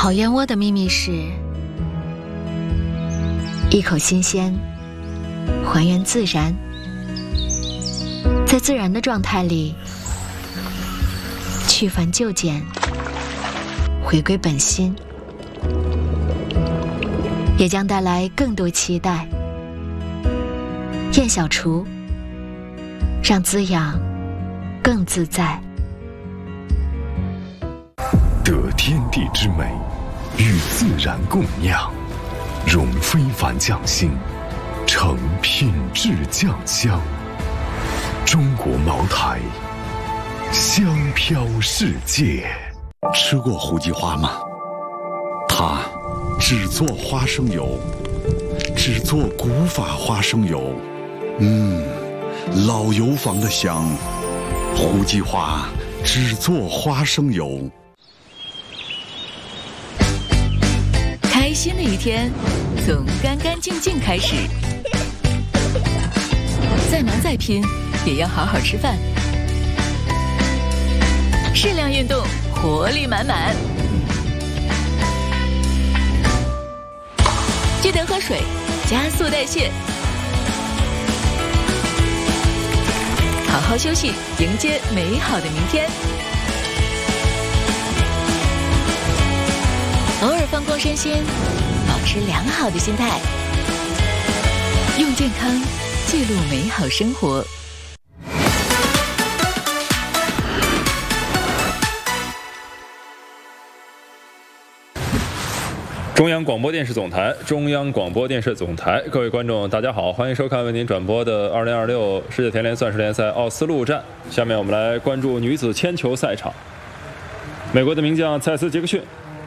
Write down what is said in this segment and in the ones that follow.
烤燕窝的秘密是一口新鲜，还原自然，在自然的状态里去繁就简，回归本心，也将带来更多期待。燕小厨，让滋养更自在。 得天地之美，与自然共酿，融非凡匠心，成品质酱香。中国茅台，香飘世界。 吃过胡姬花吗？它只做花生油，只做古法花生油。老油坊的香，胡姬花只做花生油。 开心的一天，从干干净净开始。再忙再拼，也要好好吃饭。适量运动，活力满满。记得喝水，加速代谢。好好休息，迎接美好的明天。偶尔放空身心，保持良好的心态，用健康记录美好生活。 中央广播电视总台，中央广播电视总台，各位观众，大家好，欢迎收看为您转播的2026世界田联钻石联赛奥斯陆站。下面我们来关注女子铅球赛场。美国的名将蔡斯·杰克逊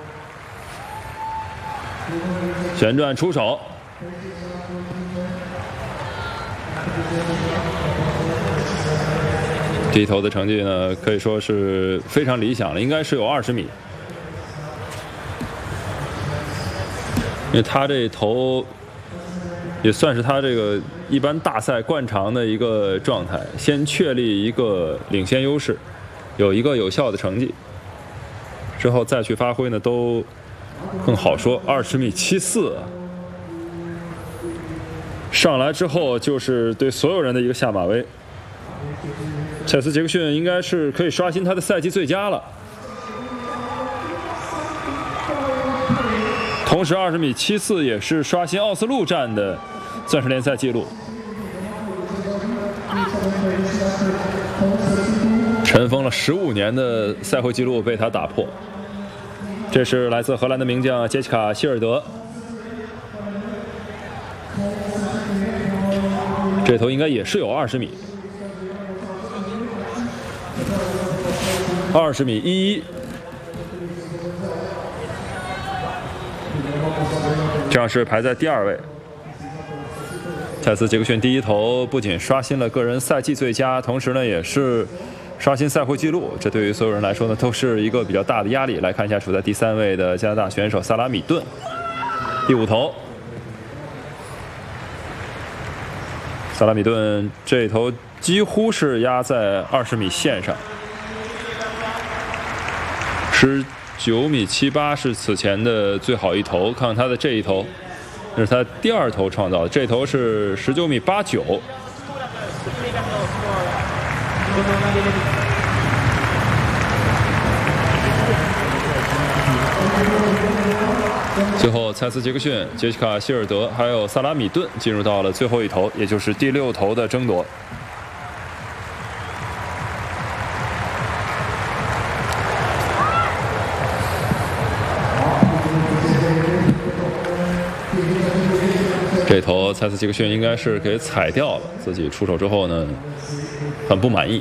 旋转出手，第一投的成绩呢，可以说是非常理想了，应该是有20米。因为他这投也算是他这个一般大赛惯常的一个状态，先确立一个领先优势，有一个有效的成绩，之后再去发挥呢都更好说。20米74，上来之后就是对所有人的一个下马威。蔡斯·杰克逊应该是可以刷新他的赛季最佳了。同时20米74也是刷新奥斯陆站的钻石联赛纪录。尘封了15年的赛会纪录被他打破。这是来自荷兰的名将杰西卡·希尔德，这头应该也是有20米，20米11。这样是排在第2位。蔡斯·杰克逊第一投不仅刷新了个人赛季最佳，同时呢也是刷新赛会纪录，这对于所有人来说呢都是一个比较大的压力。来看一下处在第3位的加拿大选手萨拉米顿，第5投。萨拉米顿这一投几乎是压在20米线上，19米78是此前的最好一投。看看他的这一投，这是他第2投创造的，这投是19米89。最后，蔡斯·杰克逊、杰西卡·希尔德还有萨拉米顿进入到了最后一投，也就是第6投的争夺。这头蔡斯·杰克逊应该是给踩掉了，自己出手之后呢，很不满意。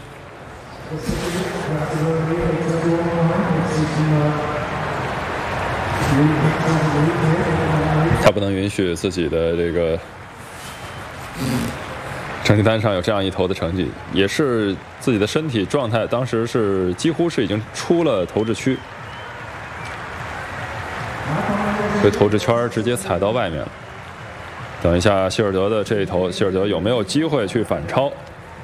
他不能允许自己的这个成绩单上有这样一投的成绩，也是自己的身体状态当时是几乎是已经出了投掷区，被投掷圈直接踩到外面了。等一下希尔德的这一投，希尔德有没有机会去反超？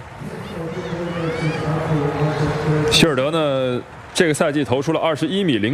希尔德呢，这个赛季投出了21米0。